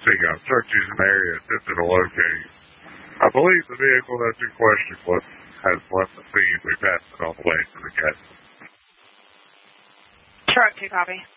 search is an area attempted to locate. I believe the vehicle that's in question has left the scene. We passed it on the way to the gas. Truck 2 copy.